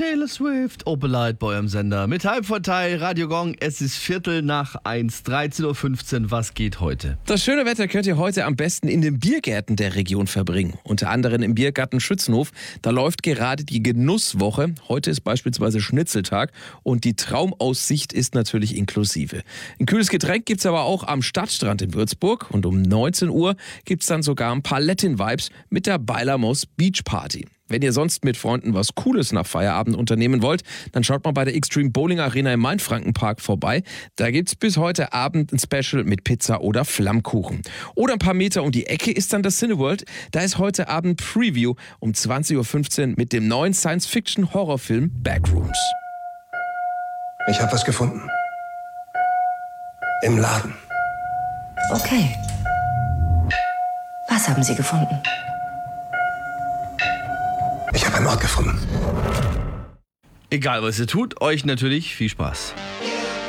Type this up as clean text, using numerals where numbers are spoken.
Taylor Swift, Open Light bei eurem Sender. Mit Halbvorteil, Radio Gong, es ist 1:15, 13:15 Uhr. Was geht heute? Das schöne Wetter könnt ihr heute am besten in den Biergärten der Region verbringen. Unter anderem im Biergarten Schützenhof. Da läuft gerade die Genusswoche. Heute ist beispielsweise Schnitzeltag und die Traumaussicht ist natürlich inklusive. Ein kühles Getränk gibt's aber auch am Stadtstrand in Würzburg. Und um 19 Uhr gibt's dann sogar ein paar Latin-Vibes mit der Bailamos Beach Party. Wenn ihr sonst mit Freunden was Cooles nach Feierabend unternehmen wollt, dann schaut mal bei der Extreme Bowling Arena im Mainfrankenpark vorbei. Da gibt's bis heute Abend ein Special mit Pizza oder Flammkuchen. Oder ein paar Meter um die Ecke ist dann das Cineworld. Da ist heute Abend Preview um 20:15 Uhr mit dem neuen Science-Fiction-Horrorfilm Backrooms. Ich habe was gefunden. Im Laden. Okay. Was haben Sie gefunden? Ich habe einen Ort gefunden. Egal was ihr tut, euch natürlich viel Spaß.